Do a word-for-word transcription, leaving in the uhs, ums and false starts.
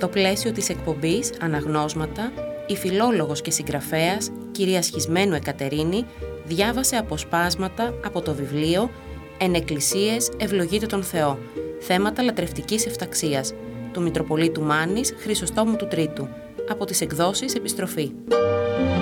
το πλαίσιο της εκπομπής «Αναγνώσματα», η φιλόλογος και συγγραφέας, κυρία Σχισμένου Εκατερίνη, διάβασε αποσπάσματα από το βιβλίο «Εν εκκλησίες ευλογείτε τον Θεό. Θέματα λατρευτικής εφταξίας» του Μητροπολίτου Μάνης Χρυσοστόμου του Τρίτου, από τις εκδόσεις Επιστροφή.